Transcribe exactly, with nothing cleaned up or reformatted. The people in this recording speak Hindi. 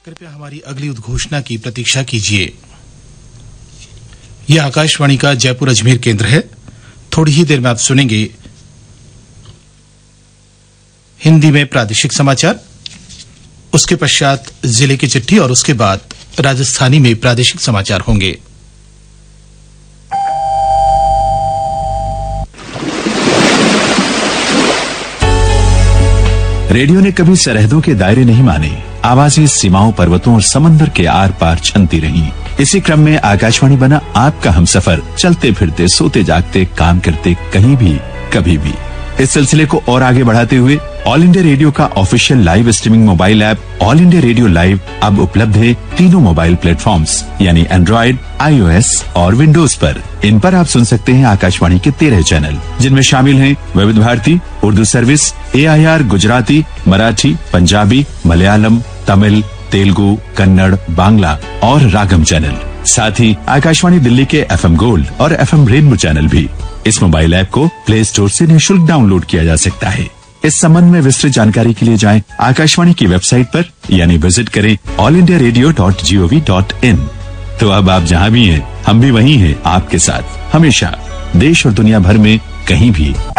कृपया हमारी अगली उद्घोषणा की प्रतीक्षा कीजिए। यह आकाशवाणी का जयपुर अजमेर केंद्र है। थोड़ी ही देर में आप सुनेंगे हिंदी में प्रादेशिक समाचार, उसके पश्चात जिले की चिट्ठी और उसके बाद राजस्थानी में प्रादेशिक समाचार होंगे। रेडियो ने कभी सरहदों के दायरे नहीं माने। आवाजें सीमाओं, पर्वतों और समंदर के आर पार छनती रहीं। इसी क्रम में आकाशवाणी बना आपका हमसफर, चलते फिरते, सोते जागते, काम करते, कहीं भी, कभी भी। इस सिलसिले को और आगे बढ़ाते हुए ऑल इंडिया रेडियो का official live streaming mobile app all India radio live अब उपलब्ध है तीनों मोबाइल प्लेटफॉर्म्स यानी एंड्रॉइड, आईओएस और विंडोज पर। इन पर आप सुन सकते हैं आकाशवाणी के तेरह चैनल, जिनमें शामिल हैं विविध भारती, उर्दू सर्विस, एआईआर गुजराती, मराठी, पंजाबी, मलयालम, तमिल, तेलुगु, कन्नड़, बांग्ला और रागम चैनल। साथ ही आकाशवाणी दिल्ली के एफएम गोल्ड और एफएम रेनबो चैनल भी। इस मोबाइल ऐप को प्ले स्टोर से निःशुल्क डाउनलोड किया जा सकता है। इस संबंध में विस्तृत जानकारी के लिए जाएं आकाशवाणी की वेबसाइट पर यानी विजिट करें all India radio dot G O V dot in. तो अब आप जहां भी हैं, हम भी वहीं हैं आपके साथ, हमेशा, देश और दुनिया भर में कहीं भी।